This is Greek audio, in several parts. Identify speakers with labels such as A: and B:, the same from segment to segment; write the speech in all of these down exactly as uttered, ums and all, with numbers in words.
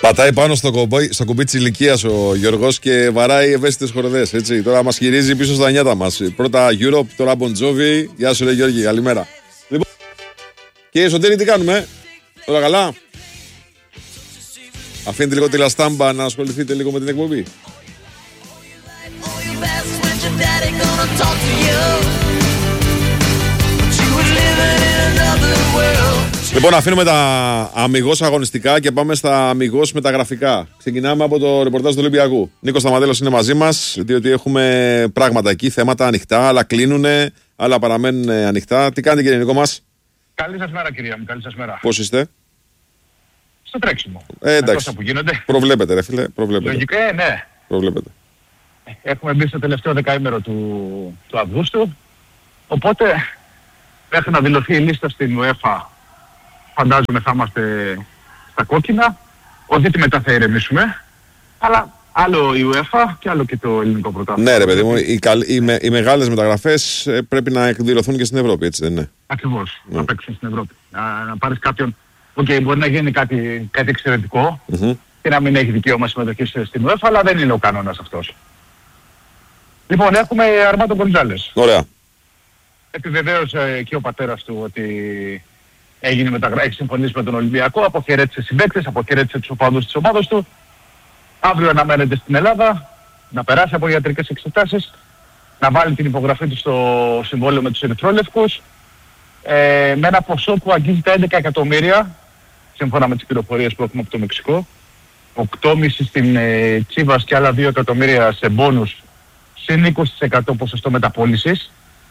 A: Πατάει πάνω στο, κομπόι, στο κουμπί της ηλικίας ο Γιώργος και βαράει ευαίσθητες χορδές. Έτσι. Τώρα μας χειρίζει πίσω στα νιάτα μας. Πρώτα Europe, τώρα Bon Jovi. Γεια σου, ρε Γιώργη, καλημέρα. Λοιπόν, και Σωτήρη, τι κάνουμε, όλα καλά? Αφήνετε λίγο τη λαστάμπα να ασχοληθείτε λίγο με την εκπομπή. Λοιπόν, αφήνουμε τα αμιγώς αγωνιστικά και πάμε στα αμιγώς μεταγραφικά. Ξεκινάμε από το ρεπορτάζ του Ολυμπιακού. Νίκος Σταματέλος είναι μαζί μας, διότι έχουμε πράγματα εκεί, θέματα ανοιχτά, άλλα κλείνουνε, άλλα παραμένουν ανοιχτά. Τι κάνετε, κύριε Νίκο μας?
B: Καλή σας μέρα, κυρία μου, καλή σας μέρα.
A: Πώς είστε?
B: Στο τρέξιμο.
A: Ε, εντάξει.
B: Που γίνονται.
A: Προβλέπετε, ρε φίλε, προβλέπετε.
B: Λογικά, ε, ναι.
A: Προβλέπετε.
B: Έχουμε μπει στο τελευταίο δεκαήμερο του, του Αυγούστου, οπότε μέχρι να δηλωθεί η λίστα στην UEFA, φαντάζομαι θα είμαστε στα κόκκινα. Όχι ότι μετά θα ηρεμήσουμε, αλλά άλλο η UEFA και άλλο και το ελληνικό πρωτάθλημα.
A: Ναι, ρε παιδί μου, οι, καλ, οι, με, οι μεγάλες μεταγραφές πρέπει να εκδηλωθούν και στην Ευρώπη, έτσι δεν είναι?
B: Ακριβώς, ναι. Να παίξουν στην Ευρώπη. Να, να πάρεις κάποιον, οκ, okay, μπορεί να γίνει κάτι, κάτι εξαιρετικό mm-hmm. και να μην έχει δικαίωμα συμμετοχής στην UEFA, αλλά δεν είναι ο κανόνας αυτός. Λοιπόν, έχουμε Αρμάντο Γκοντζάλες.
A: Ωραία.
B: Επιβεβαίωσε και ο πατέρας του ότι έγινε μεταγραφή, έχει συμφωνήσει με τον Ολυμπιακό, αποχαιρέτησε συμπαίκτες, αποχαιρέτησε τους οπαδούς της ομάδας του. Αύριο αναμένεται στην Ελλάδα να περάσει από ιατρικές εξετάσεις, να βάλει την υπογραφή του στο συμβόλαιο με τους Ερυθρόλευκους, ε, με ένα ποσό που αγγίζει τα έντεκα εκατομμύρια, σύμφωνα με τις πληροφορίες που έχουμε από το Μεξικό, οκτώ κόμμα πέντε στην ε, Τσίβας και άλλα δύο εκατομμύρια σε μπόνους, συν είκοσι τοις εκατό ποσοστό μεταπώλησης.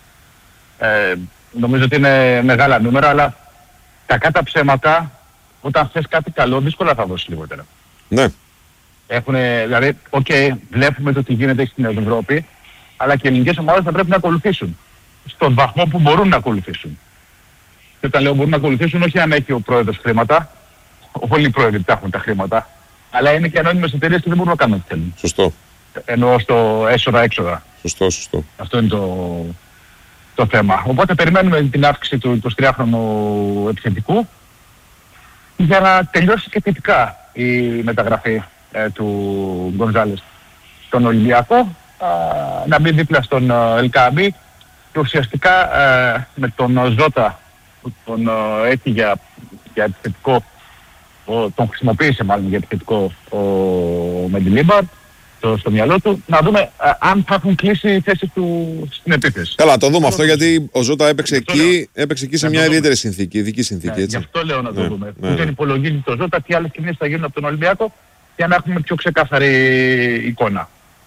B: Ε, νομίζω ότι είναι μεγάλα νούμερα, αλλά κακά τα ψέματα, όταν θες κάτι καλό, δύσκολα θα δώσει λιγότερα.
A: Ναι.
B: Έχουνε, δηλαδή, οκ, okay, βλέπουμε το τι γίνεται στην Ευρώπη, αλλά και οι ελληνικές ομάδες θα πρέπει να ακολουθήσουν. Στον βαθμό που μπορούν να ακολουθήσουν. Και όταν λέω μπορούν να ακολουθήσουν, όχι αν έχει ο πρόεδρος χρήματα, όλοι οι πρόεδροι τα έχουν τα χρήματα, αλλά είναι και ανώνυμες εταιρείες και δεν μπορούν να κάνουν ό,τι θέλουν.
A: Σωστό.
B: Εννοώ στο έσοδα-έξοδα.
A: Σωστό, σωστό.
B: Αυτό είναι το, το θέμα. Οπότε περιμένουμε την αύξηση του εικοσιτριάχρονου επιθετικού για να τελειώσει και θετικά η μεταγραφή ε, του Γκονζάλες στον Ολυμπιακό, α, να μπει δίπλα στον Ελκαμπή και ουσιαστικά ε, με τον Ζώτα που τον ε, έχει για, για επιθετικό, ο, τον χρησιμοποίησε μάλλον για επιθετικό ο Μεντιλίμπαρ στο, στο μυαλό του, να δούμε α, αν θα έχουν κλείσει οι θέσεις του στην επίθεση.
A: Καλά, το δούμε αυτό, γιατί ο Ζώτα έπαιξε εκεί, έπαιξε εκεί σε μια ιδιαίτερη συνθήκη, ειδική συνθήκη,
B: ναι,
A: έτσι.
B: Γι' αυτό λέω να το
A: ναι,
B: δούμε.
A: Ναι,
B: Που
A: ναι.
B: δεν υπολογίζει το Ζώτα, τι άλλες κινήσεις θα γίνουν από τον Ολυμπιακό για να έχουμε πιο ξεκάθαρη εικόνα.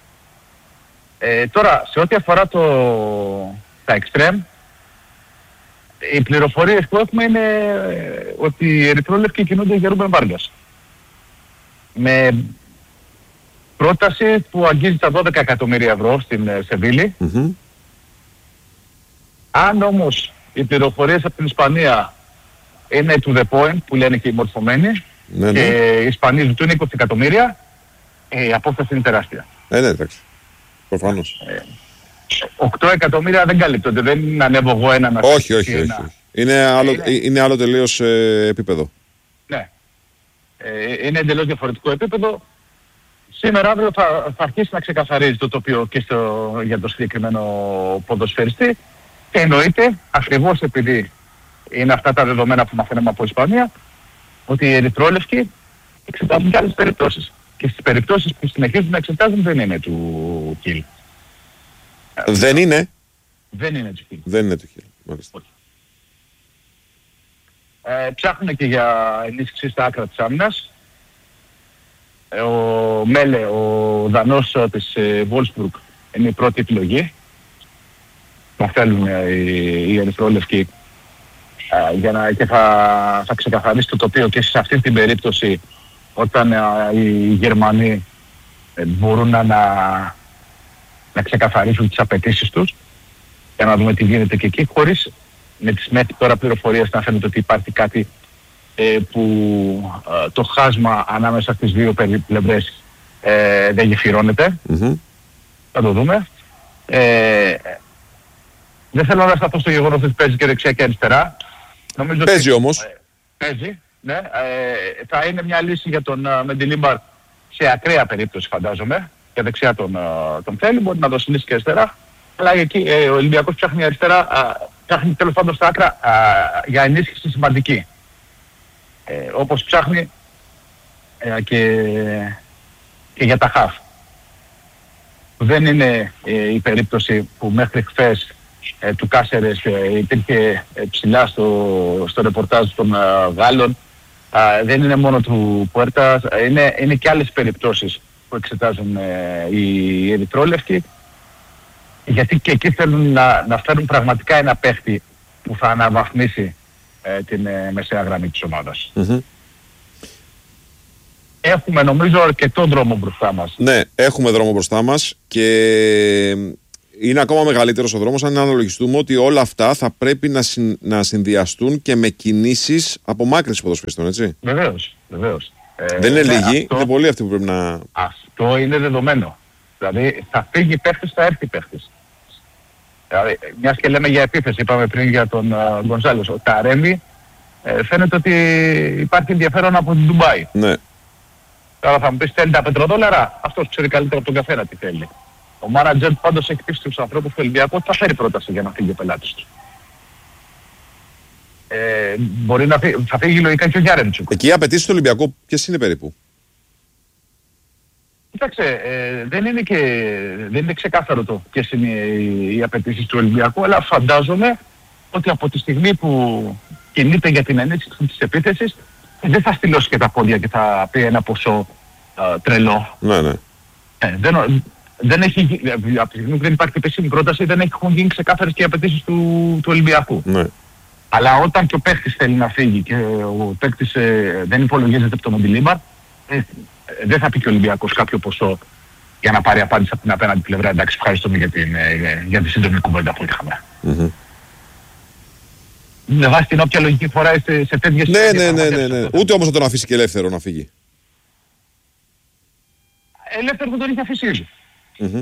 B: Ε, τώρα, σε ό,τι αφορά το, τα εξτρέμ, οι πληροφορίες που έχουμε είναι ε, ότι οι Ερυθρόλευκοι κινούνται για Ρούμπεν Βάργκας. Με πρόταση που αγγίζει τα δώδεκα εκατομμύρια ευρώ στην ε, Σεβίλη.
A: Mm-hmm.
B: Αν όμως οι πληροφορίες από την Ισπανία είναι to the point, που λένε και οι μορφωμένοι,
A: Ναι,
B: και
A: ναι.
B: οι Ισπανοί ζητούν είκοσι εκατομμύρια, ε, η απόσταση είναι τεράστια.
A: Ε, ναι, εντάξει. Προφανώς.
B: Ε, οκτώ εκατομμύρια δεν καλύπτονται, δεν ανέβω εγώ ένα να
A: Όχι, όχι, όχι.
B: ένα.
A: Είναι άλλο,
B: Είναι-
A: είναι άλλο τελείως ε, επίπεδο.
B: Ναι. Ε, είναι εντελώς διαφορετικό επίπεδο. Σήμερα αύριο θα, θα αρχίσει να ξεκαθαρίζει το τοπίο και στο, για το συγκεκριμένο ποδοσφαιριστή και εννοείται, ακριβώς επειδή είναι αυτά τα δεδομένα που μαθαίνουμε από Ισπανία, ότι οι Ερυθρόλευκοι εξετάζουν και άλλες περιπτώσεις. Και στις περιπτώσεις που συνεχίζουν να εξετάζουν δεν είναι του Κιλ.
A: Δεν είναι.
B: Δεν είναι του Κιλ.
A: Δεν είναι το χείλο. Μάλιστα.
B: Ε, ψάχνουν και για ενίσχυση στα άκρα της άμυνας. Ε, ο Μέλε, ο Δανός ε, της ε, Wolfsburg, είναι η πρώτη επιλογή. Να θέλουν ε, οι, οι Ερυθρόλευκοι ε, για να, και θα, θα ξεκαθαρίσει το τοπίο και σε αυτή την περίπτωση όταν ε, οι Γερμανοί ε, μπορούν να, να, να ξεκαθαρίσουν τις απαιτήσεις τους για να δούμε τι γίνεται και εκεί, χωρίς με τις μέχρι τώρα πληροφορίες να φαίνεται ότι υπάρχει κάτι ε, που ε, το χάσμα ανάμεσα στις δύο πλευρές ε, δεν γεφυρώνεται.
A: Mm-hmm.
B: Θα το δούμε. Ε, δεν θέλω να σταθώ στο γεγονός ότι παίζει και δεξιά και αριστερά. Νομίζω
A: Παίζει
B: ότι,
A: όμως.
B: ε, παίζει. ναι, ε, θα είναι μια λύση για τον uh, Μεντιλίμπαρ σε ακραία περίπτωση φαντάζομαι. Και δεξιά τον, uh, τον θέλει, μπορεί να δώσει λύση και αριστερά. Αλλά εκεί ε, ο Ολυμπιακός ψάχνει αριστερά, uh, ψάχνει τέλος πάντων στα άκρα uh, για ενίσχυση σημαντική. Ε, όπως ψάχνει ε, και, και για τα χαφ. Δεν είναι ε, η περίπτωση που μέχρι χθες ε, του Κάσερες ε, υπήρχε ε, ψηλά στο, στο ρεπορτάζ των ε, Γάλλων. Ε, δεν είναι μόνο του Πουέρτα, είναι, είναι και άλλες περιπτώσεις που εξετάζουν ε, οι ερυθρόλευκοι, γιατί και εκεί θέλουν να, να φέρουν πραγματικά ένα παίχτη που θα αναβαθμίσει ε, την ε, μεσαία γραμμή της ομάδας.
A: Mm-hmm.
B: Έχουμε νομίζω αρκετό δρόμο μπροστά μας.
A: Ναι, έχουμε δρόμο μπροστά μας και είναι ακόμα μεγαλύτερος ο δρόμος αν αναλογιστούμε ότι όλα αυτά θα πρέπει να, συν, να συνδυαστούν και με κινήσεις απομάκρυνσης ποδοσφαιριστών, έτσι.
B: Βεβαίως, βεβαίως. Ε,
A: Δεν είναι
B: ναι,
A: λίγοι,
B: αυτό,
A: είναι πολλοί αυτοί που πρέπει να...
B: Αυτό είναι δεδομένο. Δηλαδή θα φύγει παίχτης, θα έρθει παίχτης. Δηλαδή, μιας και λέμε για επίθεση, είπαμε πριν για τον uh, Γκονζάλες. Ο Ταρέμι ε, φαίνεται ότι υπάρχει ενδιαφέρον από την Ντουμπάι.
A: Ναι.
B: Τώρα θα μου πεις θέλει τα πετροδόλαρα, αυτός ξέρει καλύτερα από τον καθένα τι θέλει. Ο μάνατζερ πάντως έχει πει στους ανθρώπους του Ολυμπιακού ότι θα φέρει πρόταση για να φύγει ο πελάτης του. Ε, μπορεί να φύγει, θα φύγει λογικά και ο Γιάρεμτσουκ.
A: Εκεί οι απαιτήσεις του Ολυμπιακού ποιες είναι περίπου?
B: Κοίταξε, ε, δεν, είναι και, δεν είναι ξεκάθαρο το ποιες είναι οι, οι απαιτήσεις του Ολυμπιακού, αλλά φαντάζομαι ότι από τη στιγμή που κινείται για την ενίσχυση της επίθεσης δεν θα στυλώσει και τα πόδια και θα πει ένα ποσό α, τρελό.
A: Ναι, ναι.
B: Ε, δεν, δεν έχει, από τη στιγμή που δεν υπάρχει επίσημη πρόταση δεν έχουν γίνει ξεκάθαρες και οι απαιτήσεις του, του Ολυμπιακού.
A: Ναι.
B: Αλλά όταν και ο παίκτης θέλει να φύγει και ο παίκτης ε, δεν υπολογίζεται από τον Μοντιλίμπαρ, ε, δεν θα πει και ο Ολυμπιακός κάποιο ποσό για να πάρει απάντηση από την απέναντι πλευρά. Εντάξει, ευχαριστούμε για, την, ε, για τη σύντομη κουβέντα που είχαμε.
A: Mm-hmm.
B: Με βάση την όποια λογική φοράει σε, σε τέτοιες...
A: Ναι, ναι, ναι, ναι, ναι. Ούτε όμως θα τον αφήσει και ελεύθερο να φύγει.
B: Ελεύθερο θα τον είχε αφήσει ήδη.
A: Mm-hmm.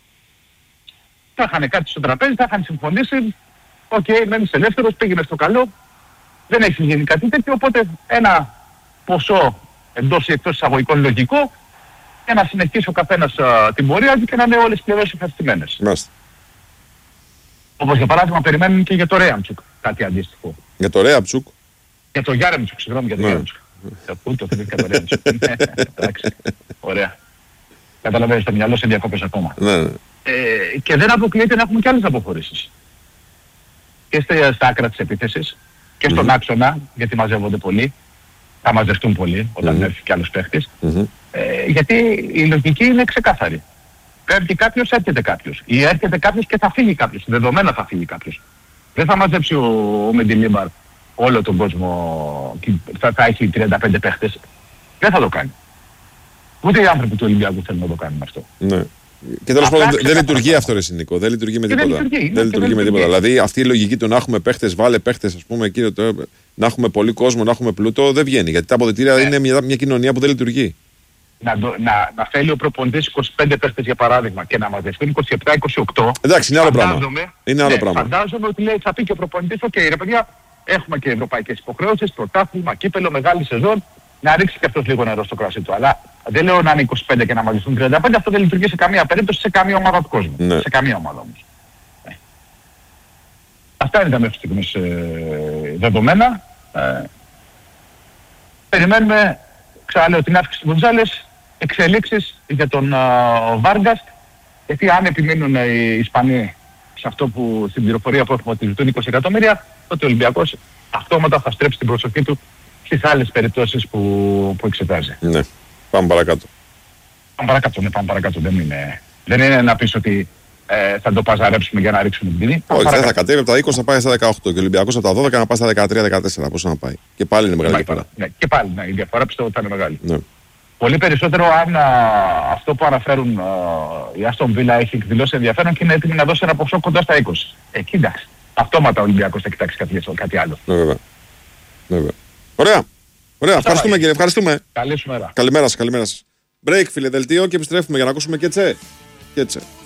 B: Θα είχαν κάτι στο τραπέζι, θα είχαν συμφωνήσει. Οκ, okay, μένεις ελεύθερος, πήγαινε στο καλό. Δεν έχει γίνει κάτι τέτοιο, οπότε ένα ποσό εντός ή εκτός εισαγωγικών λογικό για να συνεχίσει ο καθένας α, την πορεία του και να είναι όλες οι πλευρές ευχαριστημένες.
A: Μάλιστα.
B: Όπως για παράδειγμα περιμένουν και για το Ρέαμτσουκ κάτι αντίστοιχο.
A: Για το Ρέαμτσουκ.
B: Για το Γιάρεμτσουκ, συγγνώμη, για το Γιάρεμτσουκ. Πού το θέλει και το Ρέαμτσουκ. Εντάξει, ωραία. Καταλαβαίνεις, το μυαλό σε διακόπες ακόμα.
A: Ναι, ναι.
B: Ε, και δεν αποκλείεται να έχουμε και άλλες αποχωρήσεις. Και στα άκρα της επίθεσης και στον mm-hmm. άξονα, γιατί μαζεύονται πολλοί. Θα μαζευτούν πολλοί όταν mm-hmm. έρθει κι άλλος παίχτης. Mm-hmm. Ε, γιατί η λογική είναι ξεκάθαρη. Έρχεται κάποιος, έρχεται κάποιος. Ή έρχεται κάποιος και θα φύγει κάποιος. Δεδομένα θα φύγει κάποιος. Δεν θα μαζέψει ο, ο Μεντιλίμπαρ όλο τον κόσμο και θα, θα έχει τριάντα πέντε παίχτες. Δεν θα το κάνει. Ούτε οι άνθρωποι του Ολυμπιακού θέλουν να το κάνουν αυτό.
A: Ναι. Και τέλος πάντων δεν λειτουργεί αυτό, ρε Νίκο. Δεν λειτουργεί με τίποτα. Δεν λειτουργεί, δεν λειτουργεί με τίποτα. Δηλαδή αυτή η λογική του να έχουμε παίχτες, βάλε παίχτες, ας πούμε, εκεί, το, να έχουμε πολύ κόσμο, να έχουμε πλούτο, δεν βγαίνει. Γιατί τα αποδυτήρια ναι. είναι μια, μια κοινωνία που δεν λειτουργεί.
B: Να, να, να θέλει ο προπονητής είκοσι πέντε παίχτες για παράδειγμα και να μαζευτούν είκοσι επτά είκοσι οκτώ.
A: Εντάξει, είναι άλλο πράγμα. Είναι άλλο
B: ναι,
A: πράγμα.
B: Φαντάζομαι ότι λέει, θα πει και ο προπονητής, οκ, okay, ρε παιδιά, έχουμε και ευρωπαϊκές υποχρεώσεις, πρωτάθλημα, κύπελο, μεγάλη σεζόν. Να ρίξει και αυτός λίγο νερό στο κρασί του. Αλλά δεν λέω να είναι είκοσι πέντε και να μαζευτούν τριάντα πέντε, αυτό δεν λειτουργεί σε καμία περίπτωση, σε καμία ομάδα του κόσμου. Ναι. Σε καμία ομάδα όμως. Ναι. Αυτά είναι τα μέχρι στιγμής ε, δεδομένα. Ε, περιμένουμε, ξαναλέω, την αύξηση του Γκοντζάλες, εξελίξεις για τον uh, Βάργκας, γιατί αν επιμείνουν οι Ισπανοί σε αυτό που, στην πληροφορία που έχουμε ότι ζητούν είκοσι εκατομμύρια, τότε ο Ολυμπιακός αυτόματα θα στρέψει την προσοχή του στις άλλες περιπτώσεις που, που εξετάζει.
A: Ναι. Πάμε παρακάτω.
B: Πάμε παρακάτω, ναι, πάμε παρακάτω. Δεν είναι, δεν είναι να πεις ότι ε, θα το παζαρέψουμε για να ρίξουμε την τιμή.
A: Όχι, δεν θα κατέβει από τα είκοσι, θα πάει στα δεκαοκτώ και ο Ολυμπιακός από τα δώδεκα να πάει στα δεκατρία δεκατέσσερα. Πώς να πάει. Και πάλι είναι μεγάλη διαφορά.
B: Ναι, και πάλι ναι, η διαφορά πιστεύω ότι θα είναι μεγάλη.
A: Ναι.
B: Πολύ περισσότερο αν α, αυτό που αναφέρουν α, η Άστον Βίλα έχει εκδηλώσει ενδιαφέρον και είναι έτοιμη να δώσει ένα ποσό κοντά στα είκοσι. Εκεί εντάξει. Αυτόματα ο Ολυμπιακός θα κοιτάξει κάτι, κάτι άλλο.
A: Ναι, βέβαια. Βέβαια. Ωραία. Ωραία, ευχαριστούμε κύριε, ευχαριστούμε.
B: Καλή σου μέρα.
A: Καλημέρα σας, καλημέρα σας. Break, φίλε, δελτίο και επιστρέφουμε για να ακούσουμε και τσε. Και τσε.